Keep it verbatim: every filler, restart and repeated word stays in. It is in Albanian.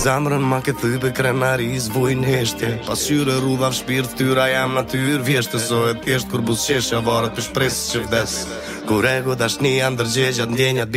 Zamrën ma ke thype krenaris vujnë heshtje Pasqyre rrudha v shpirt tyra jam natyr Vjeshtë so e thjesht kur buzqeshja varet për shpresë që vdes Kur ego dashnia ndërgjegjat ndjenjat